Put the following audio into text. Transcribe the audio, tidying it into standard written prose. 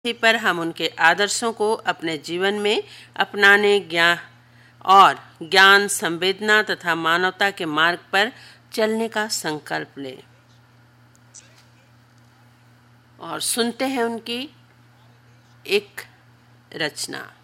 इसी पर हम उनके आदर्शों को अपने जीवन में अपनाने ज्ञान, संवेदना तथा मानवता के मार्ग पर चलने का संकल्प लें। और सुनते हैं उनकी एक रचना।